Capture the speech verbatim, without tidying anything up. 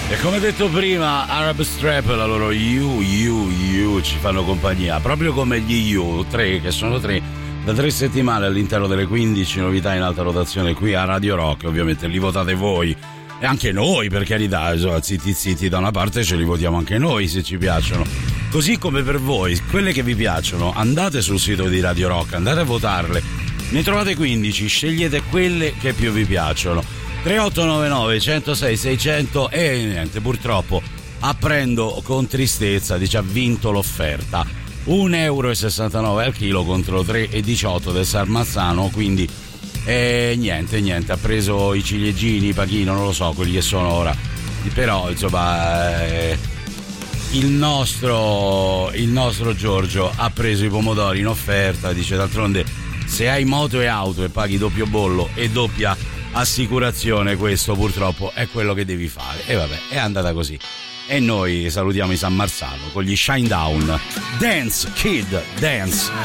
E come detto prima, Arab Strap e la loro You, You, You ci fanno compagnia, proprio come gli You, tre, che sono tre, da tre settimane all'interno delle quindici novità in alta rotazione qui a Radio Rock. Ovviamente li votate voi e anche noi, per carità, insomma, zitti zitti, da una parte ce li votiamo anche noi se ci piacciono. Così come per voi, quelle che vi piacciono, andate sul sito di Radio Rock, andate a votarle, ne trovate quindici, scegliete quelle che più vi piacciono. tre otto nove nove uno zero sei sei zero zero e niente, purtroppo apprendo con tristezza, dice ha vinto l'offerta un euro e sessantanove al chilo contro tre e diciotto del Sarmazzano, quindi eh, niente niente ha preso i ciliegini, i pachino, non lo so quelli che sono ora, però insomma eh, il nostro il nostro Giorgio ha preso i pomodori in offerta, dice d'altronde se hai moto e auto e paghi doppio bollo e doppia assicurazione, questo purtroppo è quello che devi fare. E vabbè, è andata così. E noi salutiamo i San Marzano con gli Shinedown. Dance Kid Dance.